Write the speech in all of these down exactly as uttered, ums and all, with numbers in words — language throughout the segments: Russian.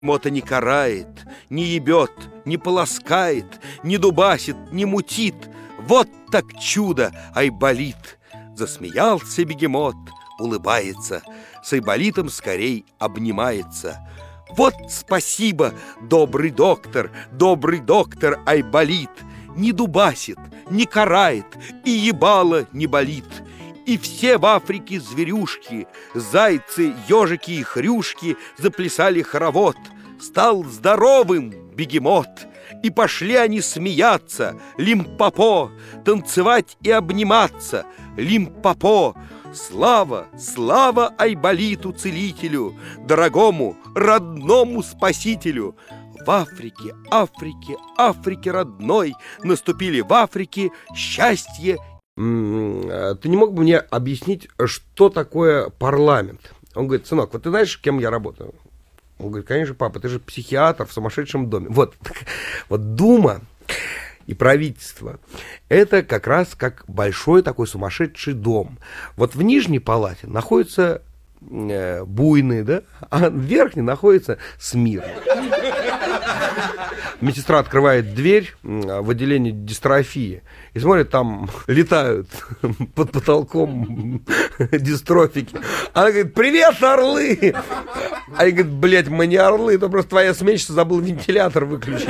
Мота не карает, не ебет, не полоскает, не дубасит, не мутит. Вот так чудо, Айболит! Засмеялся бегемот, улыбается, с Айболитом скорей обнимается. Вот спасибо, добрый доктор, добрый доктор Айболит! Не дубасит, не карает, и ебало не болит. И все в Африке зверюшки, зайцы, ежики и хрюшки заплясали хоровод. Стал здоровым бегемот, и пошли они смеяться, лимпопо, танцевать и обниматься. Лимпопо, слава, слава Айболиту-целителю, дорогому, родному спасителю. В Африке, Африке, Африке родной наступили в Африке счастье. Ты не мог бы мне объяснить, что такое парламент? Он говорит: сынок, вот ты знаешь, кем я работаю? Он говорит: конечно, папа, ты же психиатр в сумасшедшем доме. Вот, вот Дума и правительство — это как раз как большой такой сумасшедший дом. Вот в нижней палате находится э, буйный, да, а в верхней находится смирный. Медсестра открывает дверь в отделение дистрофии и смотрит, там летают под потолком дистрофики. Она говорит: привет, орлы! А я говорит: блядь, мы не орлы, это просто твоя сменщица забыла вентилятор выключить.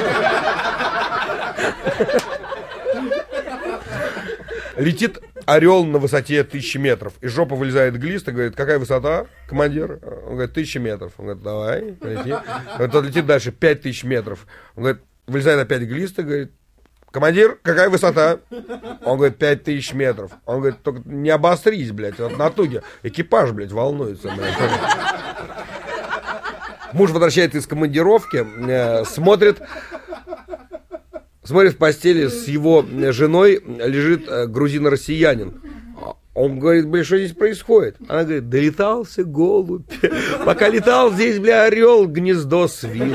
Летит орел на высоте тысячи метров. Из жопы вылезает глист и говорит: какая высота, командир? Он говорит: тысяча метров. Он говорит: давай, лети. Тот летит дальше, пять тысяч метров. Он говорит, вылезает опять глист и говорит: командир, какая высота? Он говорит: пять тысяч метров. Он говорит: только не обострись, блядь, от натуги. Экипаж, блядь, волнуется, блядь. Муж возвращается из командировки, э, смотрит... Смотрит, в постели с его женой лежит грузино-россиянин. Он говорит: бля, что здесь происходит? Она говорит: долетался голубь. Пока летал, здесь, бля, орел гнездо свил.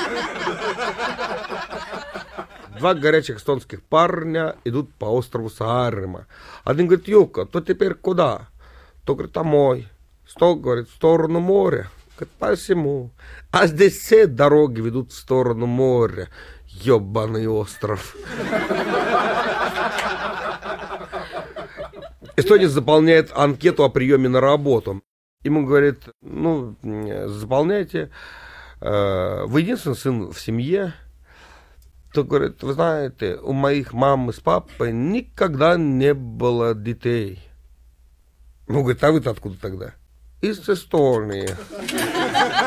Два горячих эстонских парня идут по острову Саарема. Один говорит: Юка, то теперь куда? То, говорит, домой. Сто, говорит, в сторону моря. Говорит: посему. А здесь все дороги ведут в сторону моря. Ёбаный остров. Эстонец заполняет анкету о приеме на работу. Ему говорит: ну, заполняйте. Вы единственный сын в семье. То говорит: вы знаете, у моих мамы с папой никогда не было детей. Ну, говорит: а вы-то откуда тогда? Из Эстонии.